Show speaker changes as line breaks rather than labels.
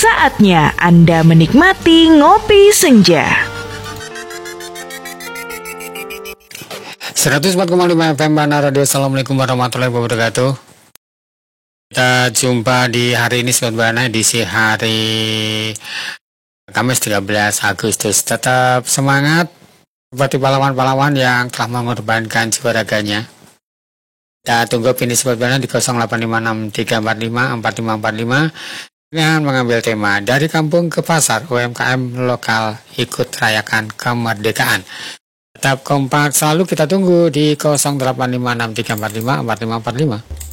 Saatnya Anda menikmati Ngopi Senja.
104,5 FM Bana Radio. Assalamualaikum warahmatullahi wabarakatuh. Kita jumpa di hari ini Sobat Bana, edisi hari Kamis 13 Agustus. Tetap semangat seperti pahlawan-pahlawan yang telah mengorbankan jiwa raganya. Kita tunggu opini Sobat Bana di 0856 345 4545 dengan mengambil tema dari kampung ke pasar, UMKM lokal ikut rayakan kemerdekaan. Tetap kompak selalu, kita tunggu di 0856 345 4545.